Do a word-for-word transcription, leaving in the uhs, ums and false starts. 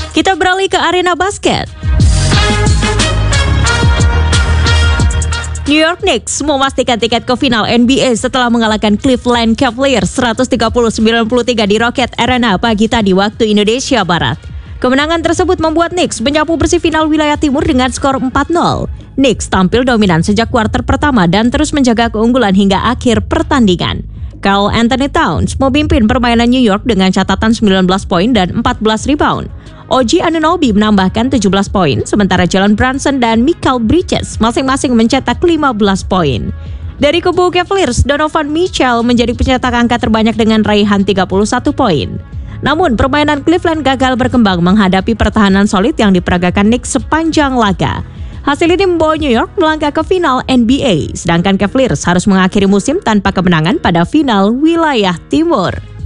Kita beralih ke arena basket. New York Knicks memastikan tiket ke final N B A setelah mengalahkan Cleveland Cavaliers seratus tiga puluh sembilan puluh tiga di Rocket Arena pagi tadi waktu Indonesia Barat. Kemenangan tersebut membuat Knicks menyapu bersih final wilayah timur dengan skor empat nol. Knicks tampil dominan sejak kuarter pertama dan terus menjaga keunggulan hingga akhir pertandingan. Karl Anthony Towns memimpin permainan New York dengan catatan sembilan belas poin dan empat belas rebound. O G Anunoby menambahkan tujuh belas poin, sementara Jalen Brunson dan Mikal Bridges masing-masing mencetak lima belas poin. Dari kubu Cavaliers, Donovan Mitchell menjadi pencetak angka terbanyak dengan raihan tiga puluh satu poin. Namun, permainan Cleveland gagal berkembang menghadapi pertahanan solid yang diperagakan Knicks sepanjang laga. Hasil ini membawa New York melangkah ke final N B A, sedangkan Cavaliers harus mengakhiri musim tanpa kemenangan pada final wilayah timur.